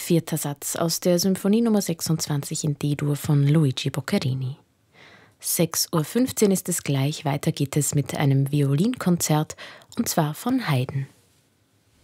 vierter Satz aus der Symphonie Nummer 26 in D-Dur von Luigi Boccherini. 6:15 Uhr ist es gleich, weiter geht es mit einem Violinkonzert, und zwar von Haydn.